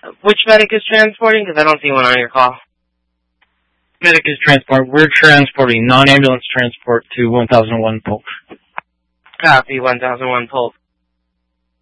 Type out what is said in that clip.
Which medic is transporting? Because I don't see one on your call. Medic is transport. We're transporting non-ambulance transport to 1001 Polk. Copy, 1001 Polk.